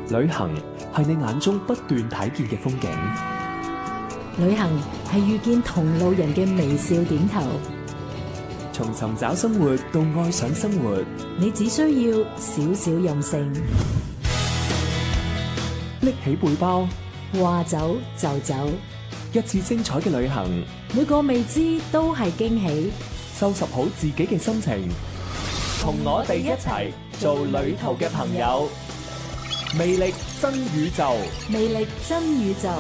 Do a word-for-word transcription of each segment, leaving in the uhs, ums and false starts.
旅行係你眼中不斷睇見嘅風景， 旅行係遇見同路人嘅微笑點頭。 從尋找生活到愛上生活， 你只需要少少任性， 拎起背包， 話走就走， 一次精彩嘅旅行， 每個未知都係驚喜。 收拾好自己嘅心情，同我哋一齊做旅途嘅朋友。魅力真宇宙， 魅力真宇宙。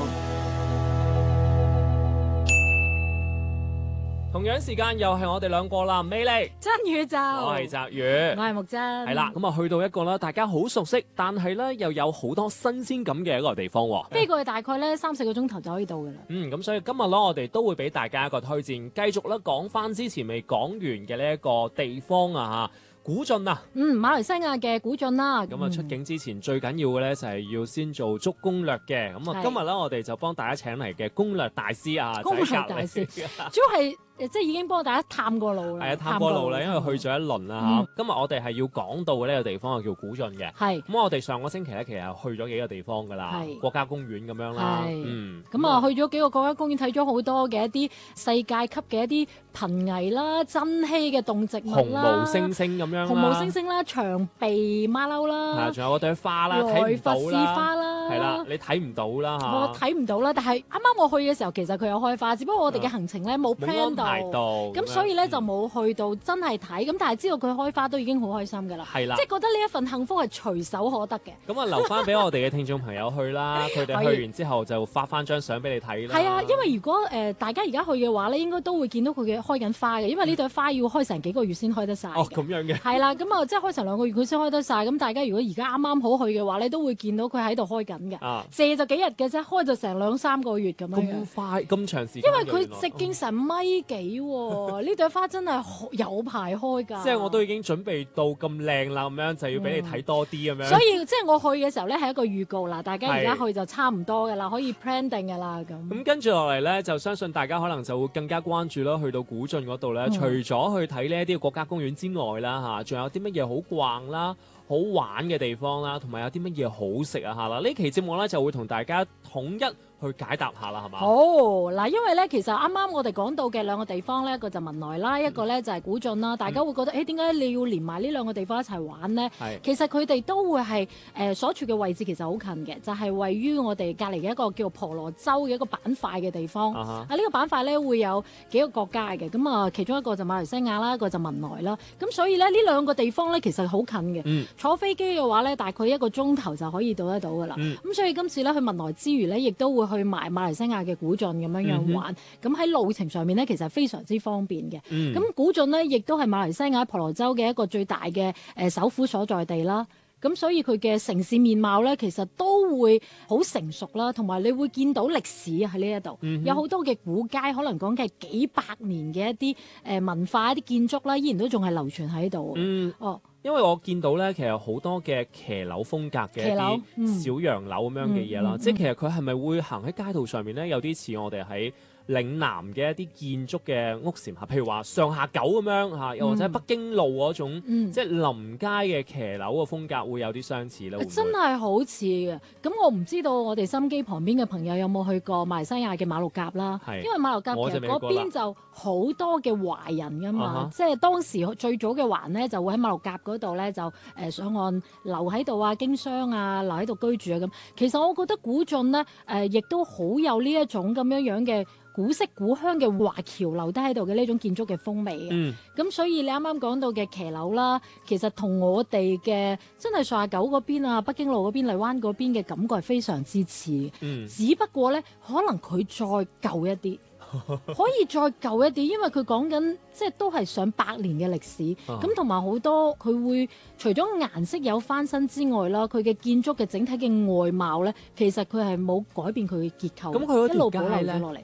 同樣時間又係我哋兩個啦，魅力真宇宙。 我係澤宇， 我係木真。 係啦，咁啊去到一個啦，大家好熟悉，但係咧又有好多新鮮感嘅一個地方喎。 飛過去大概咧三四個鐘頭就可以到噶啦。 嗯，咁所以今日咧我哋都會俾大家一個推薦，繼續咧講翻之前未講完嘅呢一個地方啊嚇。古晉啊， 嗯，馬來西亞嘅古晉啦。 咁啊出境之前最緊要嘅咧就係要先做足攻略嘅。咁啊今日咧我哋就幫大家請嚟嘅攻略大師啊， 攻略大師，主要係。即係已經幫大家探過路啦， 係啊，探過路啦，因為去咗一輪啦嚇。嗯、今日我哋係要講到嘅呢個地方係叫古晉嘅。係。咁我哋上個星期咧其實去咗幾個地方㗎啦，國家公園咁樣啦。係。嗯。咁啊、嗯、去咗幾個國家公園，睇咗好多嘅一啲世界級嘅一啲瀕危啦、珍稀嘅動植物啦，紅毛猩猩咁樣啦，紅毛猩猩啦、長鼻馬騮啦，係啊，仲有嗰朵花啦，睇唔到啦，萊佛士花啦，係啦，你睇唔到啦嚇。我睇唔到啦，但係啱啱我去嘅時候，其實佢有開花，只不過我哋嘅行程咧冇 plan 到。咁所以咧、嗯、就冇去到真係睇，咁但係知道佢開花都已經好開心㗎啦，係啦，即係覺得呢一份幸福係隨手可得嘅。咁啊留翻俾我哋嘅聽眾朋友去啦，佢哋去完之後就發翻張相俾你睇啦。係啊，因為如果誒、呃、大家而家去嘅話咧，應該都會見到佢嘅開緊花嘅，因為呢朵花要開成幾個月先開得晒。哦，咁樣嘅。係啦，咁啊即係開成兩個月佢先開得晒。咁大家如果而家啱啱好去嘅話咧，都會見到佢喺度開緊嘅。啊，謝就幾日嘅啫，開就成兩三個月咁樣。咁快咁長時間？因為佢直徑成米幾喎，呢朵花真係有排開㗎，即係我都已經準備到咁靚啦，咁樣就要俾你睇多啲咁樣。所以即係我去嘅時候咧，係一個預告啦，大家而家去就差唔多㗎啦，可以 plan 定㗎啦咁。咁跟住落嚟咧，就相信大家可能就會更加關注啦。去到古晉嗰度咧，嗯、除咗去睇呢一啲國家公園之外啦，嚇，仲有啲乜嘢好逛啦、好玩嘅地方啦，同埋有啲乜嘢好食啊嚇啦。呢期節目咧就會同大家統一去解答下啦，係嘛？好嗱，因為咧，其實啱啱我哋講到嘅兩個地方咧，一個就文萊啦，一個咧就係古晉啦。大家會覺得，誒點解你要連埋呢兩個地方一齊玩咧？係其實佢哋都會係誒、呃、所處嘅位置其實好近嘅，就係、是、位於我哋隔離嘅一個叫婆羅洲嘅一個板塊嘅地方。啊哈啊，呢、這個板塊咧會有幾個國家嘅，咁啊其中一個就馬來西亞啦，一個就文萊啦。咁所以咧呢兩個地方咧其實好近嘅。嗯、坐飛機嘅話咧，大概一個鐘頭就可以到得到噶啦。咁、嗯、所以今次咧去文萊之餘咧，亦都會去埋馬來西亞嘅古晉咁樣樣玩，咁喺、嗯、路程上面咧，其實非常之方便嘅。咁、嗯、古晉咧，亦都係馬來西亞婆羅洲嘅一個最大嘅誒、呃、首府所在地啦。咁所以佢嘅城市面貌咧，其實都會好成熟啦，同埋你會見到歷史喺呢一度，嗯、哼有好多嘅古街，可能講嘅係幾百年嘅一啲誒、呃、文化、一啲建築啦，依然都仲係流傳喺度。嗯，哦。因為我見到咧，其實好多嘅騎樓風格嘅一啲小洋樓咁樣嘅嘢啦，嗯嗯嗯、即係其實佢係咪會行喺街道上面咧？有啲似我哋喺嶺南嘅一啲建築嘅屋檐下，譬如話上下九咁樣嚇，又或者北京路嗰種，嗯、即係臨街嘅騎樓嘅風格會有啲相似咯。真係好似嘅。咁我唔知道我哋心機旁邊嘅朋友有冇去過馬來西亞嘅馬六甲啦？係。因為馬六甲其實嗰邊就好多嘅華人㗎嘛，即係當時最早嘅華人咧就會喺馬六甲嗰度咧就誒上岸留喺度啊，經商啊，留喺度居住啊咁。其實我覺得古晉咧誒亦都好有呢一種咁樣樣嘅古色古香嘅華僑留低喺度嘅呢種建築嘅風味嘅。咁、嗯、所以你啱啱講到嘅騎樓啦，其實同我哋嘅真係上下九嗰邊啊，北京路嗰邊、荔灣嗰邊嘅感覺係非常之似。嗯、只不過咧，可能佢再舊一啲。可以再舊一啲，因為佢講緊即係都係上百年嘅歷史，咁同埋好多佢會除咗顏色有翻新之外啦，佢嘅建築嘅整體嘅外貌咧，其實佢係冇改變佢嘅結構，咁佢一路保留咗落嚟。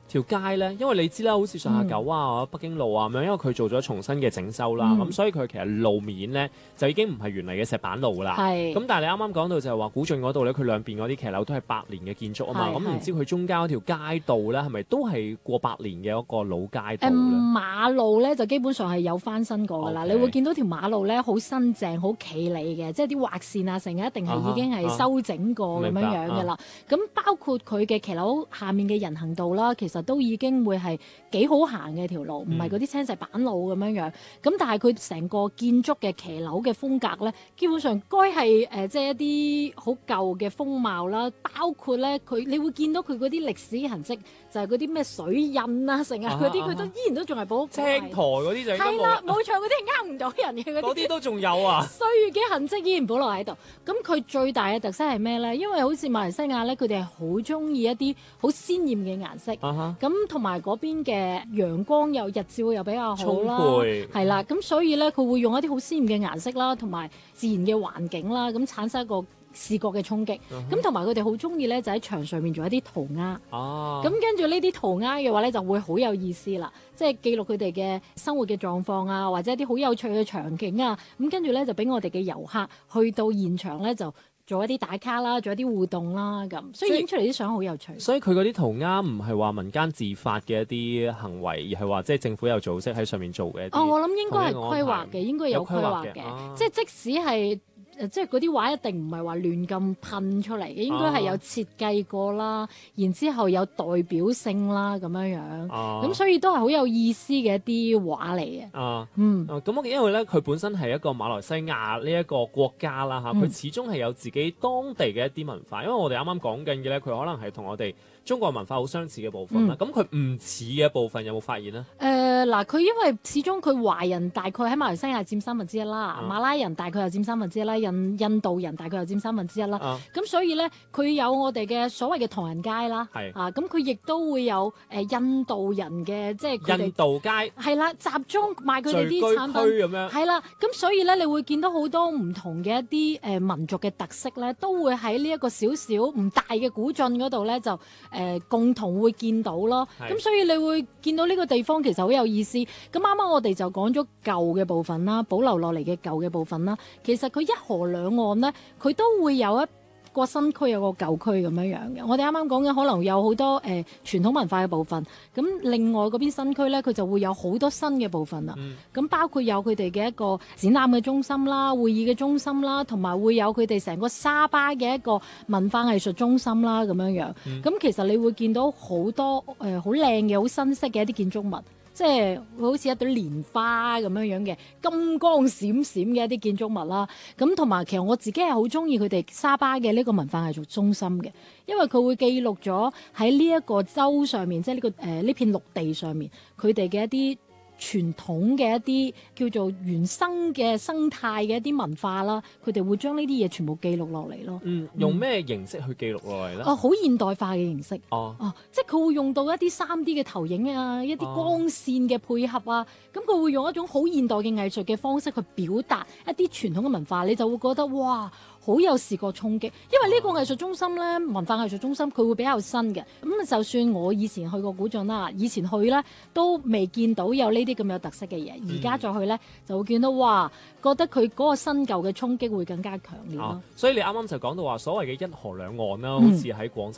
條街咧，因為你知啦，好似上下九啊、嗯、北京路啊咁樣，因為佢做咗重新嘅整修啦，咁、嗯、所以佢其實路面咧就已經唔係原嚟嘅石板路啦。係。咁但係你啱啱講到就係話古晉嗰度咧，佢兩邊嗰啲騎樓都係百年嘅建築啊嘛，咁唔知佢中間嗰條街道咧係咪都係過百年嘅一個老街道咧？ 嗯、馬路咧就基本上係有翻新過㗎啦， Okay. 你會見到條馬路咧好新淨、好企理嘅，即係啲劃線啊，成日一定係已經係修整過咁樣樣㗎啦。咁、啊、包括佢嘅騎樓下面嘅人行道啦，其實都已經會係幾好行嘅條路，唔係嗰啲青石板路咁樣樣。咁、嗯、但係佢成個建築嘅騎樓嘅風格咧，基本上該係誒即係一啲好舊嘅風貌啦。包括咧佢，你會見到佢嗰啲歷史痕跡，就係嗰啲咩水印啊，成日嗰啲佢都依然都仲係保。青台嗰啲就係啦，冇錯，嗰啲係呃唔到人嘅嗰啲。 嗰啲都仲有啊！ 歲月嘅痕跡依然保留喺度。咁佢最大嘅特色係咩咧？因為好似馬來西亞咧，佢哋係好中意一啲好鮮豔嘅顏色。咁同埋嗰邊嘅陽光又日照又比較好啦，係啦，咁所以咧佢會用一啲好鮮豔嘅顏色啦，同埋自然嘅環境啦，咁產生一個視覺嘅衝擊。咁同埋佢哋好中意咧，就喺牆上面做一啲塗鴉。哦、啊，咁跟住呢啲塗鴉嘅話咧，就會好有意思啦，即係記錄佢哋嘅生活嘅狀況啊，或者一啲好有趣嘅場景啊。咁跟住咧就俾我哋嘅遊客去到現場咧就做一啲打卡啦，做一啲互動啦，咁所以影出嚟啲相好有趣。所以佢嗰啲塗鴉唔係話民間自發嘅一啲行為，而係話即係政府有組織喺上面做嘅。哦，我諗應該係規劃嘅，應該有規劃嘅，啊、即係即使係。即係嗰啲畫一定唔係話亂咁噴出嚟嘅，應該係有設計過啦，啊、然之後有代表性啦咁樣樣，咁、啊、所以都係好有意思嘅一啲畫嚟嘅。啊，嗯，咁我、啊、因為咧佢本身係一個馬來西亞呢一個國家啦嚇，佢、嗯、始終係有自己當地嘅一啲文化，因為我哋啱啱講緊嘅咧，佢可能係同我哋中國文化好相似嘅部分啦。咁佢唔似嘅部分有冇發現呢？誒嗱、呃，佢因為始終佢華人大概喺馬來西亞佔三分之一啦，啊、馬拉人大概又佔三分之一啦。印印度人大概又佔三分之一啦，咁、啊、所以咧佢有我哋嘅所謂嘅唐人街啦，是啊咁佢亦都會有誒、呃、印度人嘅即係佢哋印度街係啦，集中賣佢哋啲產品咁樣係啦，咁所以咧你會見到好多唔同嘅一啲誒、呃、民族嘅特色咧，都會喺呢一個少少唔大嘅古晉嗰度咧就誒、呃、共同會見到咯，咁是所以你會見到呢個地方其實好有意思。咁啱啱我哋就講咗舊嘅部分啦，保留落嚟嘅舊嘅部分啦，其實佢一河兩岸咧，佢都會有一個新區，有個舊區咁樣樣嘅。我哋啱啱講緊可能有好多誒、呃、傳統文化嘅部分，咁另外嗰邊新區咧，佢就會有好多新嘅部分啦。咁、嗯、包括有佢哋嘅一個展覽嘅中心啦、會議嘅中心啦，同埋會有佢哋成個沙巴嘅一個文化藝術中心啦，咁樣樣。咁、嗯、其實你會見到好多誒好靚嘅、好、呃、新式嘅一啲建築物。即係好似一朵蓮花咁樣樣嘅金光閃閃嘅一啲建築物啦，咁同埋其實我自己係好中意佢哋沙巴嘅呢個文化藝術中心嘅，因為佢會記錄咗喺呢一個州上面，即係呢個誒呢、呃、片陸地上面佢哋嘅一啲傳統嘅一啲叫做原生嘅生態嘅一啲文化啦，佢哋會將呢啲嘢全部記錄落嚟咯。嗯，用咩形式去記錄落嚟咧？哦，好現代化嘅形式。哦，哦，即係佢會用到一啲三 D 嘅投影啊，一啲光線嘅配合啊，咁佢、哦、會用一種好現代嘅藝術嘅方式去表達一啲傳統嘅文化，你就會覺得哇！好有視覺衝擊，因為呢個藝術中心咧，文化藝術中心佢會比較新嘅。咁就算我以前去過古晉啦，以前去咧都未見到有呢啲咁有特色嘅嘢，而家、嗯、再去咧就會見到哇，覺得佢嗰個新舊嘅衝擊會更加強烈咯、啊。所以你啱啱就講到話所謂嘅一河兩岸啦，好似喺廣州